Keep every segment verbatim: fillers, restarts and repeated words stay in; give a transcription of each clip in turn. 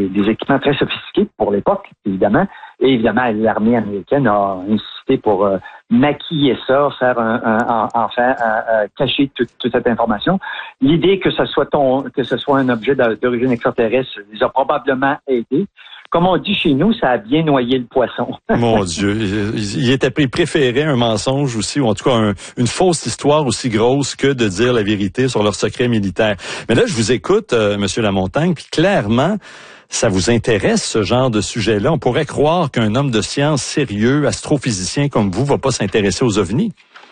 des, des équipements très sophistiqués pour l'époque, évidemment. Et évidemment, l'armée américaine a insisté pour euh, maquiller ça, faire un, un, enfin un, un, cacher toute, toute cette information. L'idée que ce soit ton, que ce soit un objet d'origine extraterrestre les a probablement aidés. Comme on dit chez nous, ça a bien noyé le poisson. Mon Dieu, il était préféré un mensonge aussi, ou en tout cas un, une fausse histoire aussi grosse que de dire la vérité sur leur secret militaire. Mais là, je vous écoute, euh, Monsieur Lamontagne, puis clairement, ça vous intéresse, ce genre de sujet-là. On pourrait croire qu'un homme de science sérieux, astrophysicien comme vous, va pas s'intéresser aux ovnis.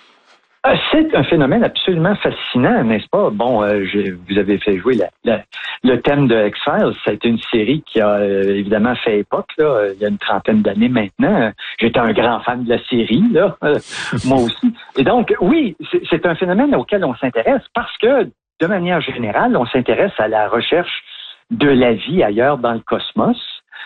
C'est un phénomène absolument fascinant, n'est-ce pas? Bon, euh, je, vous avez fait jouer la, la, le thème de X-Files. Ça a été une série qui a euh, évidemment fait époque, là, il y a une trentaine d'années maintenant. J'étais un grand fan de la série, là, euh, moi aussi. Et donc, oui, c'est, c'est un phénomène auquel on s'intéresse parce que, de manière générale, on s'intéresse à la recherche de la vie ailleurs dans le cosmos.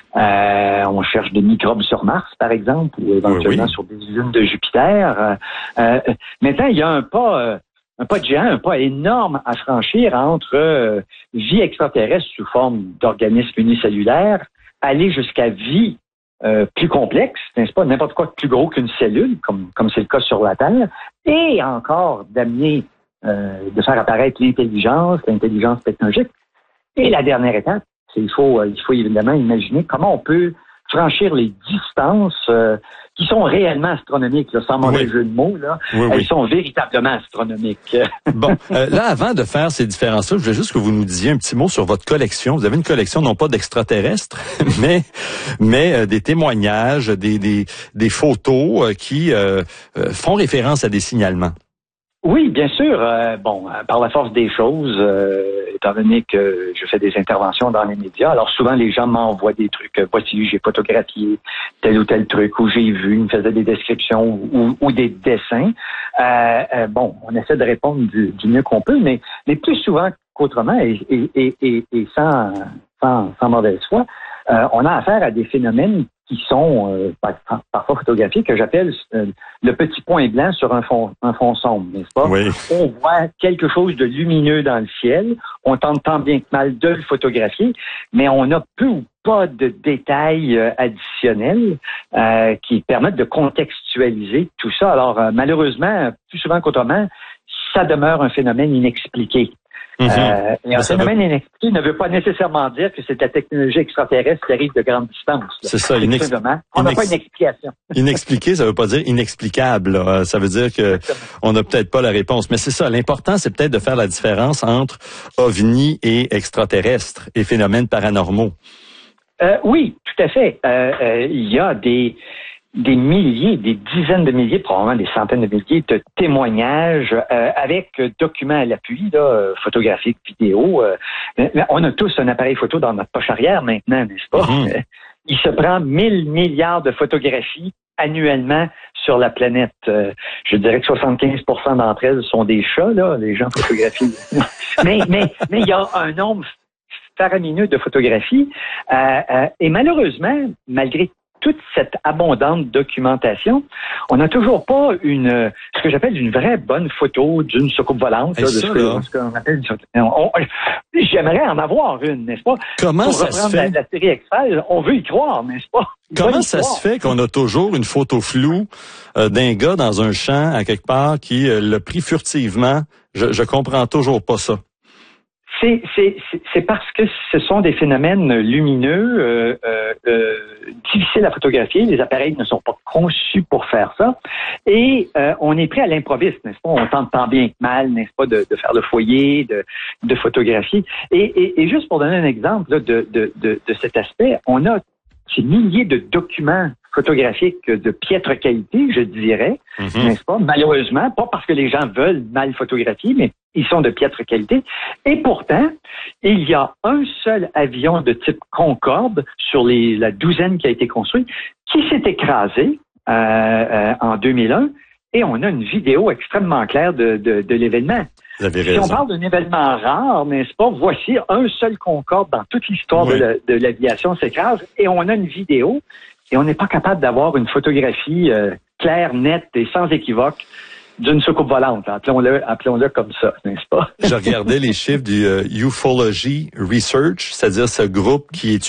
Euh, on cherche des microbes sur Mars, par exemple, ou éventuellement oui, oui. sur des lunes de Jupiter. Euh, maintenant, il y a un pas, euh, un pas de géant, un pas énorme à franchir entre euh, vie extraterrestre sous forme d'organismes unicellulaires, aller jusqu'à vie euh, plus complexe, n'est-ce pas, n'importe quoi de plus gros qu'une cellule, comme comme c'est le cas sur la Terre, et encore d'amener, euh, de faire apparaître l'intelligence, l'intelligence technologique. Et la dernière étape, Il faut, il faut évidemment imaginer comment on peut franchir les distances euh, qui sont réellement astronomiques, là, sans mauvais oui. jeu de mots. Là. Oui, Elles oui. sont véritablement astronomiques. Bon, euh, là, avant de faire ces différences-là, je voulais juste que vous nous disiez un petit mot sur votre collection. Vous avez une collection non pas d'extraterrestres, mais mais euh, des témoignages, des, des, des photos euh, qui euh, euh, font référence à des signalements. Oui, bien sûr. Euh, bon, par la force des choses, euh, étant donné que je fais des interventions dans les médias, alors souvent les gens m'envoient des trucs. Voici, j'ai photographié tel ou tel truc, ou j'ai vu, ils me faisaient des descriptions ou, ou des dessins. Euh, euh, bon, on essaie de répondre du, du mieux qu'on peut, mais, mais plus souvent qu'autrement, et, et, et, et, et sans, sans, sans mauvaise foi, euh, on a affaire à des phénomènes qui sont euh, par, parfois photographiés, que j'appelle euh, le petit point blanc sur un fond, un fond sombre, n'est-ce pas? Oui. On voit quelque chose de lumineux dans le ciel, on tente tant bien que mal de le photographier, mais on a peu ou pas de détails euh, additionnels euh, qui permettent de contextualiser tout ça. Alors, euh, malheureusement, plus souvent qu'autrement, ça demeure un phénomène inexpliqué. Mm-hmm. Euh, et un phénomène veut... inexpliqué ne veut pas nécessairement dire que c'est de la technologie extraterrestre qui arrive de grandes distances. Là. C'est ça, inex... on n'a Inex... pas une explication. Inexpliqué, ça veut pas dire inexplicable. Là. Ça veut dire que Exactement. On n'a peut-être pas la réponse. Mais c'est ça, l'important, c'est peut-être de faire la différence entre ovnis et extraterrestres et phénomènes paranormaux. Euh, oui, tout à fait. Euh, euh, il y a des... des milliers, des dizaines de milliers, probablement des centaines de milliers de témoignages euh, avec documents à l'appui, là, photographiques, vidéos. Euh, on a tous un appareil photo dans notre poche arrière maintenant, n'est-ce pas? Mmh. Il se prend mille milliards de photographies annuellement sur la planète. Euh, je dirais que soixante-quinze pour cent d'entre elles sont des chats, là, les gens photographient. mais mais mais il y a un nombre faramineux de photographies euh, euh, et malheureusement, malgré toute cette abondante documentation, on n'a toujours pas une, ce que j'appelle une vraie bonne photo d'une soucoupe volante. Là, de ça, ce, que, ce qu'on appelle une, on, on, j'aimerais en avoir une, n'est-ce pas? Comment Pour ça se fait? La, la série X-Files, on veut y croire, n'est-ce pas? Il Comment ça se fait qu'on a toujours une photo floue euh, d'un gars dans un champ à quelque part qui euh, l'a pris furtivement? Je, je comprends toujours pas ça. C'est, c'est, c'est parce que ce sont des phénomènes lumineux, euh, euh, euh, difficiles à photographier. Les appareils ne sont pas conçus pour faire ça. Et euh, on est prêt à l'improviste, n'est-ce pas? On tente tant bien que mal, n'est-ce pas, de, de faire le foyer, de, de photographier. Et, et, et juste pour donner un exemple là, de, de, de, de cet aspect, on a ces milliers de documents photographiques de piètre qualité, je dirais, mm-hmm. n'est-ce pas? Malheureusement, pas parce que les gens veulent mal photographier, mais ils sont de piètre qualité. Et pourtant, il y a un seul avion de type Concorde sur les, la douzaine qui a été construite qui s'est écrasé euh, euh, en deux mille un et on a une vidéo extrêmement claire de, de, de l'événement. Si on parle d'un événement rare, n'est-ce pas, voici un seul Concorde dans toute l'histoire oui. de, la, de l'aviation s'écrase et on a une vidéo et on n'est pas capable d'avoir une photographie euh, claire, nette et sans équivoque d'une soucoupe volante. Appelons-le, appelons-le comme ça, n'est-ce pas? Je regardais les chiffres du euh, Ufology Research, c'est-à-dire ce groupe qui étudie